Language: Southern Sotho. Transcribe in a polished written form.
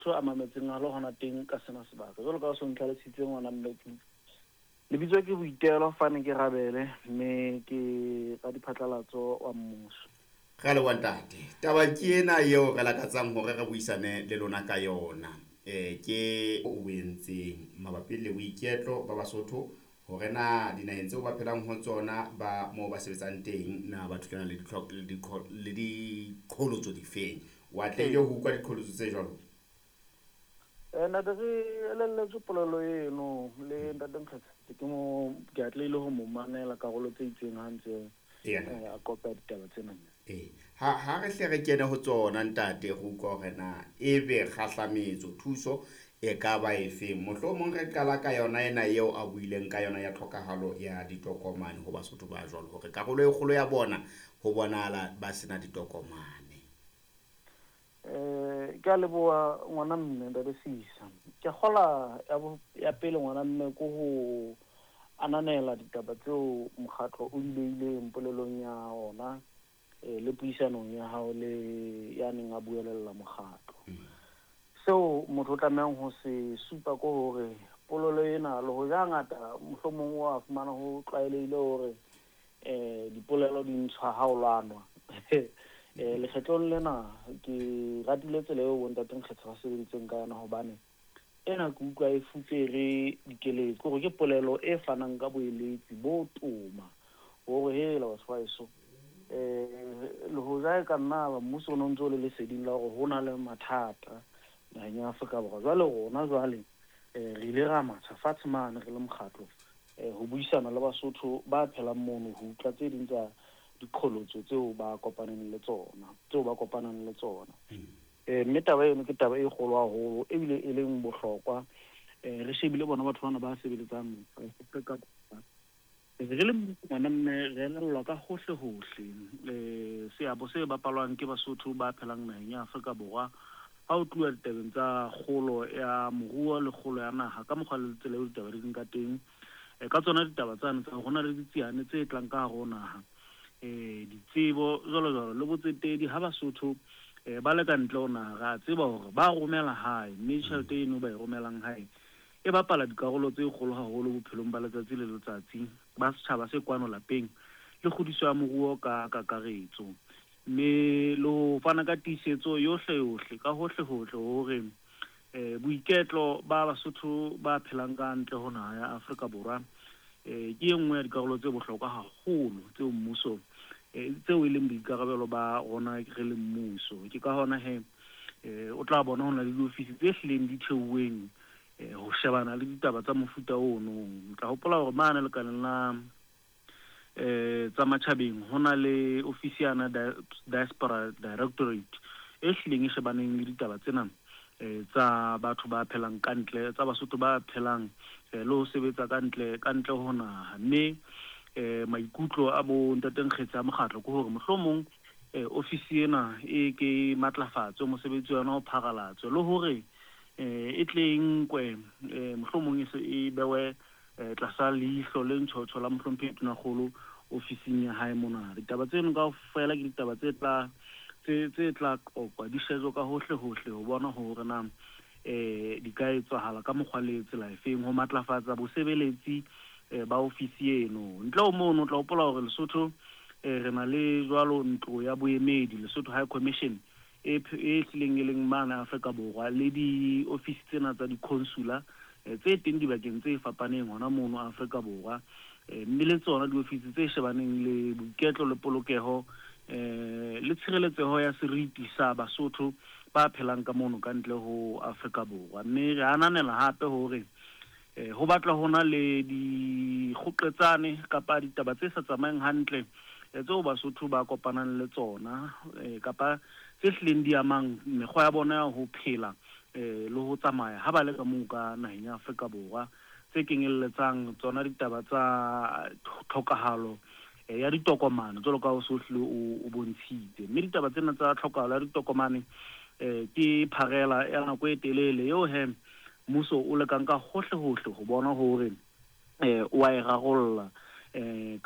so a mametseng a lo hona teng ka sena sebaka jalo ka so ntlhalositse ngwana mme lebitso ke Boitelo Fane ke Rabele mme ke ka diphatlalatso wa mmuso. Ga le wantate taba ke ena eo re lakatsang hore re buisane le lona ka yona ke o boentseng mabapi le boiketlo ba Basotho hore na dinaheng tseo ba phelang ho tsona ba mo ba sebetsang teng na ba thulana le diqholotso di feng wa tlile ho utlwa diqholotso tse jwalo. Ntate re elelletswe polelo eno le ntate Nkgetsi ke mo ke atlile ho mo manela karolo tse itseng ha ntse a kopa ditaba tsena. Ha re hle re kene ho tsona ntate ho utlwa hore na ebe kgahlametso thuso e ka ba efeng mohlomong re qala ka yona ena eo a buileng ka yona ya tlhokahalo ya ditokomane ho Basotho ba jwalo hore karolo e kgolo ya bona ho bonahala ba sena ditokomane. Ke a leboha ngwana mme ntate Sisa ke kgola ya pele ngwana mme ko ho ananela ditaba tseo mokgatlo o ileng polelong ya ona le puisanong ya hao le ya neng a buelella mokgatlo. So motho o tlamehang ho se supa ko hore polelo ena le ho ja ngata mohlomong wa fumana ho tlwaelehile hore dipolelo di ntshwa ha o lwanwa. Lekgetlong lena ke ratile tsela eo ntate Nkgetsi ba sebeditseng ka yona hobane ena ke utlwa e fupere dikeletso gore ke polelo e fanang ka boeletsi bo toma hore hela batho ba eso le ho ja ka nna ba mmuso o ntso le leseding la hore hona le mathata naheng ya Afrika Borwa jwale rona jwale re ile ra matha fatshe mane re le mokgatlo ho buisana le Basotho ba phelang mono ho utla tse ding tsa diqholotso tseo ba kopanang le tsona mme taba eno ke taba e kgolo haholo ebile e leng bohlokwa re shebile bona batho bana ba sebeletsang Afrika Borwa re le mona mme re elellwa ka hohle seabo se bapalwang ke Basotho ba phelang naheng ya Afrika Borwa ha o tluwa ditabeng tsa kgolo ya moruo le kgolo ya naha ka mokgwa le tsela eo ditaba di ka teng ka tsona ditaba tsane tsa rona le ditsiane tse tlang ka hare ho naha ditsebo jwalo le botsetedi ha Basotho ba le ka ntle ho naha ra tseba hore ba romela hae mme tjhelete eno ba e romelang hae e bapala dikarolo tse kgolo haholo bophelong ba letsatsi le letsatsi ba setjhaba se kwano lapeng le kgodiso ya moruo ka kakaretso mme le ho fana ka tiisetso yohle ka hohle hore boiketlo ba Basotho ba phelang ka ntle ho naha ya Afrika Borwa ke engwe ya dikarolo tse bohlokwa haholo tseo mmuso tseo e leng boikarabelo ba rona re le mmuso ke ka hona o tla bona hona le diofisi tse hlileng di theuweng ho shebana le ditaba tsa mofuta ono tla hopola hore mane le kaneng la tsa matjhabeng hona le ofisi yana diaspora directorate e hlileng e shebaneng le ditaba tsena tsa batho ba phelang kantle tsa Basotho ba phelang le ho sebetsa kantle ho naha mme maikutlo a bo ntate Nkgetsi a mokgatlo ke hore mohlomong ofisi ena e ke matlafatso mosebetsi yona o pharalatswe le hore e tleng mohlomong e bewe tlasa leihlo le ntjhotjho la Mohlomphehi Tonakgolo ofising ya hae mona ditaba tseno kaofela ke ditaba tse tla qoqwa di shejwe ka hohle ho bona hore na di ka etsahala ka mokgwa le tsela efeng ho matlafatsa bosebeletsi ba ofisi eno ntle o mono tla hopola hore Lesotho re na le jwalo ntlo ya boemedi Lesotho High Commission e hlileng e leng mana Afrika Borwa le di ofisi tsena tsa di-consular tse teng dibakeng tse fapaneng hona mono Afrika Borwa mme le tsona diofisi tse shebaneng le boiketlo le polokeho le tshireletseho ya seriti sa Basotho ba phelang ka mono ka ntle ho Afrika Borwa mme re ananela hape hore ho batla hona le dikgoqetsane kapa ditaba tse sa tsamayeng hantle tseo Basotho ba kopanang le tsona kapa tse hlileng di amang mekgwa ya bona ho phela le ho tsamaya ha ba le ka moo ka naheng ya Afrika Borwa tse kenyelletsang tsona ditaba tsa tlhokahalo ya ditokomane jwalo ka o sohle o bontshitse mme ditaba tsena tsa tlhokahalo ya ditokomane ke pharela ya nako e telele eo mmuso o lekang ka hohle ho bona hore wa e rarolla